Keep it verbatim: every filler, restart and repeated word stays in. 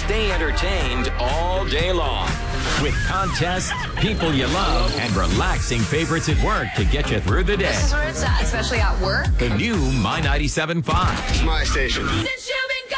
stay entertained all day long. With contests, people you love, and relaxing favorites at work to get you through the day. This is where it's at, especially at work. The new My ninety-seven point five. It's my station. Since you